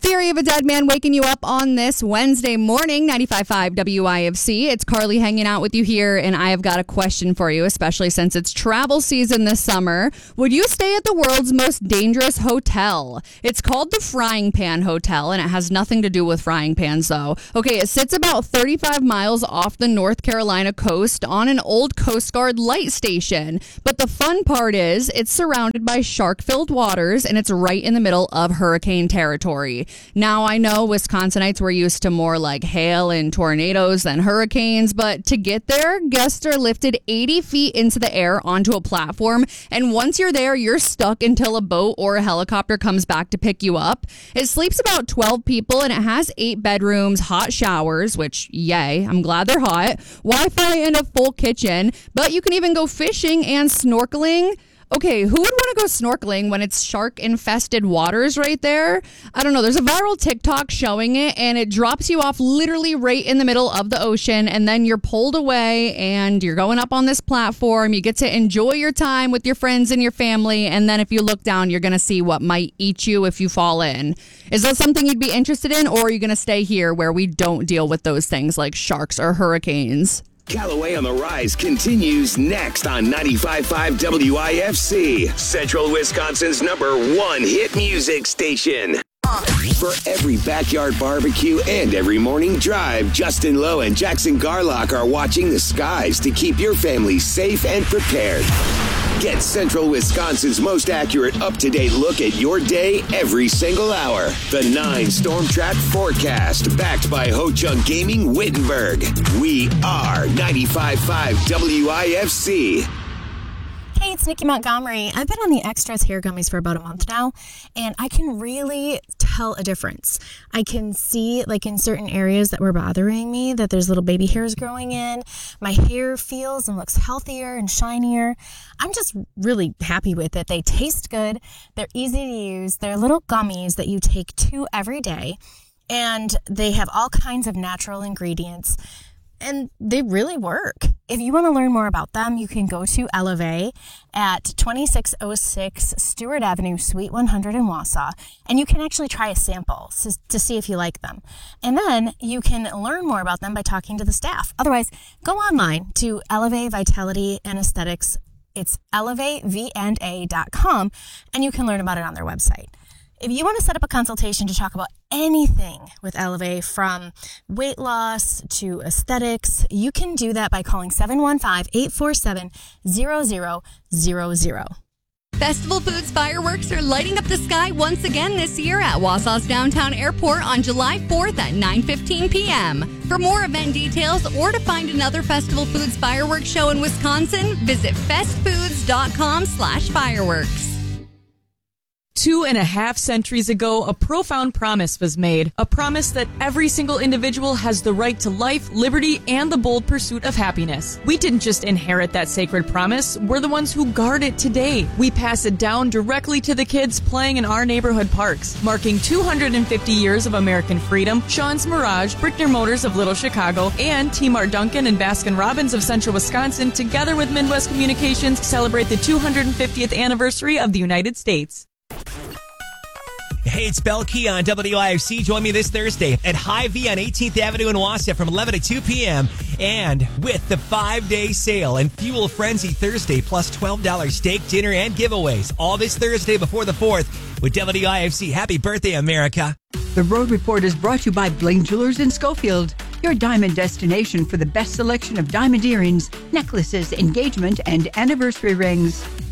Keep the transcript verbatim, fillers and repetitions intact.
Theory of a Dead Man waking you up on this Wednesday morning, ninety-five point five W I F C. It's Carly hanging out with you here, and I have got a question for you, especially since it's travel season this summer. Would you stay at the world's most dangerous hotel? It's called the Frying Pan Hotel, and it has nothing to do with frying pans, though. Okay, it sits about thirty-five miles off the North Carolina coast on an old Coast Guard light station. But the fun part is it's surrounded by shark-filled waters, and it's right in the middle of hurricane territory. Now, I know Wisconsinites were used to more like hail and tornadoes than hurricanes, but to get there, guests are lifted eighty feet into the air onto a platform, and once you're there, you're stuck until a boat or a helicopter comes back to pick you up. It sleeps about twelve people, and it has eight bedrooms, hot showers, which, yay, I'm glad they're hot, Wi-Fi, and a full kitchen, but you can even go fishing and snorkeling. Okay, who would want to go snorkeling when it's shark-infested waters right there? I don't know. There's a viral TikTok showing it, and it drops you off literally right in the middle of the ocean, and then you're pulled away, and you're going up on this platform. You get to enjoy your time with your friends and your family, and then if you look down, you're going to see what might eat you if you fall in. Is that something you'd be interested in, or are you going to stay here where we don't deal with those things like sharks or hurricanes? Callaway on the Rise continues next on ninety-five point five W I F C, Central Wisconsin's number one hit music station. For every backyard barbecue and every morning drive, Justin Lowe and Jackson Garlock are watching the skies to keep your family safe and prepared. Get Central Wisconsin's most accurate, up-to-date look at your day every single hour. The nine Storm Track Forecast, backed by Ho Chunk Gaming Wittenberg. We are ninety-five point five W I F C. Hey, it's Nikki Montgomery. I've been on the Extras hair gummies for about a month now, and I can really tell a difference. I can see, like, in certain areas that were bothering me, that there's little baby hairs growing in. My hair feels and looks healthier and shinier. I'm just really happy with it. They taste good. They're easy to use. They're little gummies that you take two every day, and they have all kinds of natural ingredients. And they really work. If you want to learn more about them, you can go to Elevate at twenty-six oh six Stewart Avenue, Suite one hundred in Wausau, and you can actually try a sample to see if you like them. And then you can learn more about them by talking to the staff. Otherwise, go online to Elevate Vitality and Aesthetics. It's elevate v and a dot com, and you can learn about it on their website. If you want to set up a consultation to talk about anything with Elevate, from weight loss to aesthetics, you can do that by calling seven one five, eight four seven, zero zero zero zero. Festival Foods fireworks are lighting up the sky once again this year at Wausau's downtown airport on July fourth at nine fifteen p.m. For more event details or to find another Festival Foods fireworks show in Wisconsin, visit festfoods.com slash fireworks. Two and a half centuries ago, a profound promise was made. A promise that every single individual has the right to life, liberty, and the bold pursuit of happiness. We didn't just inherit that sacred promise. We're the ones who guard it today. We pass it down directly to the kids playing in our neighborhood parks. Marking two hundred fifty years of American freedom, Sean's Mirage, Brickner Motors of Little Chicago, and T. Mart Duncan and Baskin Robbins of Central Wisconsin, together with Midwest Communications, celebrate the two hundred fiftieth anniversary of the United States. Hey, it's Belkey on W I F C. Join me this Thursday at Hy-Vee on eighteenth Avenue in Wausau from eleven to two p.m. And with the five-day sale and Fuel Frenzy Thursday, plus twelve dollars steak, dinner, and giveaways. All this Thursday before the fourth with W I F C. Happy birthday, America. The Road Report is brought to you by Blaine Jewelers in Schofield, your diamond destination for the best selection of diamond earrings, necklaces, engagement, and anniversary rings.